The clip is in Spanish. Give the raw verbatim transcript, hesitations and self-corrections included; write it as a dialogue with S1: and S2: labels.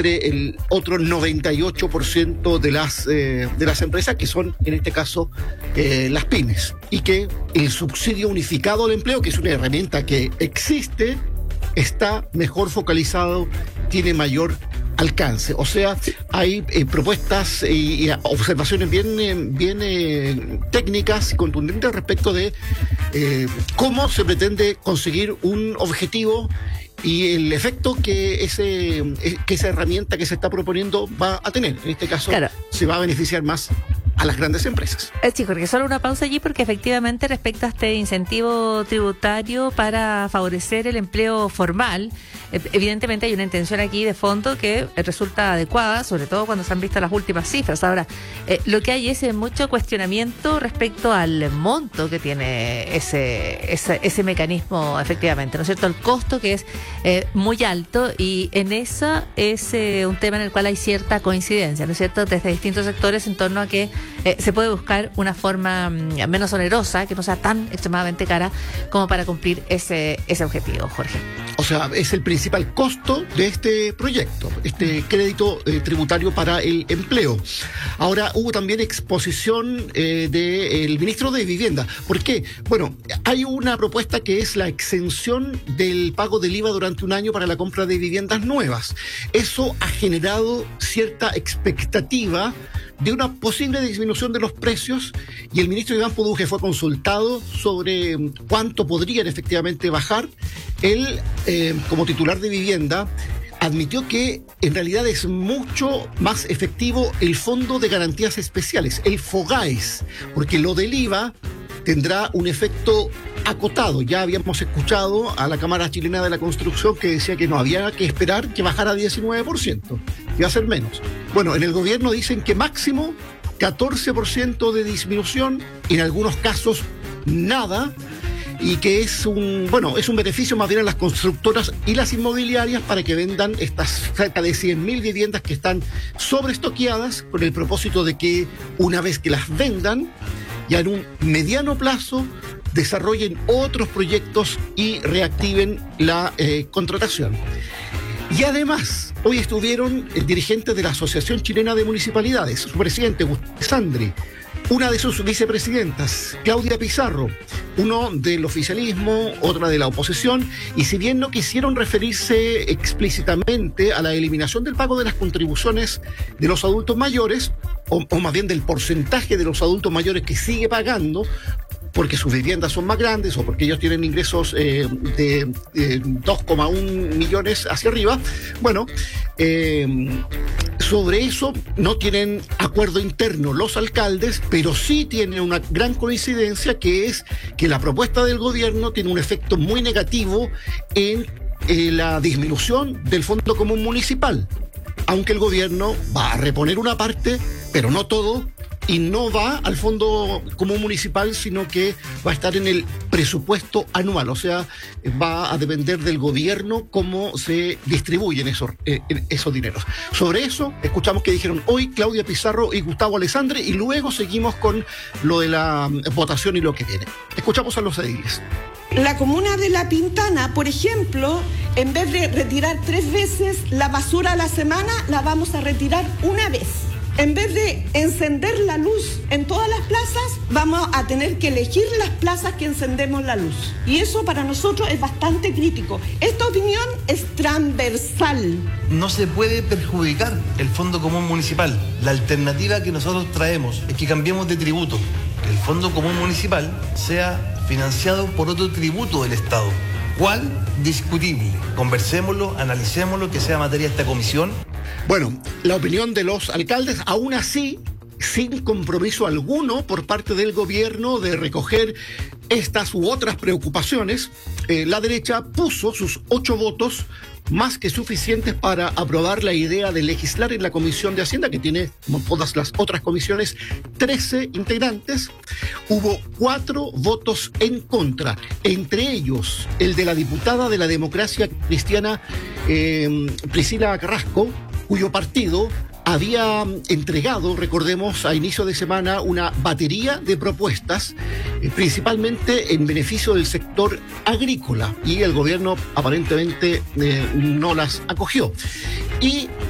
S1: entre el otro noventa y ocho por ciento de las, eh, de las empresas, que son en este caso eh, las pymes, y que el subsidio unificado al empleo, que es una herramienta que existe, está mejor focalizado, tiene mayor alcance. O sea, hay eh, propuestas y, y observaciones bien, eh, bien eh, técnicas y contundentes respecto de eh, cómo se pretende conseguir un objetivo y el efecto que ese que esa herramienta que se está proponiendo va a tener. En este caso, claro, se va a beneficiar más a las grandes empresas.
S2: Eh, sí, Jorge, solo una pausa allí, porque efectivamente respecto a este incentivo tributario para favorecer el empleo formal, eh, evidentemente hay una intención aquí de fondo que resulta adecuada, sobre todo cuando se han visto las últimas cifras. Ahora, eh, lo que hay es eh, mucho cuestionamiento respecto al monto que tiene ese, ese, ese mecanismo, efectivamente, ¿no es cierto? El costo, que es eh, muy alto, y en esa es eh, un tema en el cual hay cierta coincidencia, ¿no es cierto?, desde distintos sectores en torno a que Eh, se puede buscar una forma mm, menos onerosa, que no sea tan extremadamente cara como para cumplir ese, ese objetivo, Jorge.
S1: O sea, es el principal costo de este proyecto, este crédito eh, tributario para el empleo. Ahora, hubo también exposición eh, del ministro de Vivienda. ¿Por qué? Bueno, hay una propuesta que es la exención del pago del I V A durante un año para la compra de viviendas nuevas. Eso ha generado cierta expectativa de una posible disminución de los precios, y el ministro Iván Puduje fue consultado sobre cuánto podrían efectivamente bajar. Él, eh, como titular de vivienda, admitió que en realidad es mucho más efectivo el Fondo de Garantías Especiales, el FOGAES, porque lo del I V A tendrá un efecto acotado. Ya habíamos escuchado a la Cámara Chilena de la Construcción que decía que no había que esperar que bajara a diecinueve por ciento, que iba a ser menos. Bueno, en el gobierno dicen que máximo catorce por ciento de disminución, en algunos casos nada, y que es un, bueno, es un beneficio más bien a las constructoras y las inmobiliarias para que vendan estas cerca de cien mil viviendas que están sobreestoqueadas, con el propósito de que una vez que las vendan, ya en un mediano plazo desarrollen otros proyectos y reactiven la eh, contratación. Y además, hoy estuvieron el dirigente de la Asociación Chilena de Municipalidades, su presidente, Gustavo Alessandri, una de sus vicepresidentas, Claudia Pizarro, uno del oficialismo, otra de la oposición, y si bien no quisieron referirse explícitamente a la eliminación del pago de las contribuciones de los adultos mayores, o, o más bien del porcentaje de los adultos mayores que sigue pagando, porque sus viviendas son más grandes o porque ellos tienen ingresos eh, de eh, dos coma uno millones hacia arriba, bueno, eh, sobre eso no tienen acuerdo interno los alcaldes, pero sí tienen una gran coincidencia, que es que la propuesta del gobierno tiene un efecto muy negativo en eh, la disminución del Fondo Común Municipal, aunque el gobierno va a reponer una parte, pero no todo, y no va al Fondo Común Municipal, sino que va a estar en el presupuesto anual. O sea, va a depender del gobierno cómo se distribuyen esos, eh, esos dineros. Sobre eso, escuchamos que dijeron hoy Claudia Pizarro y Gustavo Alessandri, y luego seguimos con lo de la votación y lo que viene. Escuchamos a los ediles.
S3: La comuna de La Pintana, por ejemplo, en vez de retirar tres veces la basura a la semana, la vamos a retirar una vez. En vez de encender la luz en todas las plazas, vamos a tener que elegir las plazas que encendemos la luz. Y eso para nosotros es bastante crítico. Esta opinión es transversal.
S4: No se puede perjudicar el Fondo Común Municipal. La alternativa que nosotros traemos es que cambiemos de tributo. Que el Fondo Común Municipal sea financiado por otro tributo del Estado. ¿Cuál? Discutible. Conversémoslo, analicémoslo, que sea materia de esta comisión.
S1: Bueno, la opinión de los alcaldes, aún así, sin compromiso alguno por parte del gobierno de recoger estas u otras preocupaciones, eh, la derecha puso sus ocho votos más que suficientes para aprobar la idea de legislar en la Comisión de Hacienda, que tiene, como todas las otras comisiones, trece integrantes. Hubo cuatro votos en contra, entre ellos el de la diputada de la Democracia Cristiana, eh, Priscila Carrasco, cuyo partido había entregado, recordemos, a inicio de semana una batería de propuestas, eh, principalmente en beneficio del sector agrícola, y el gobierno aparentemente eh, no las acogió. Y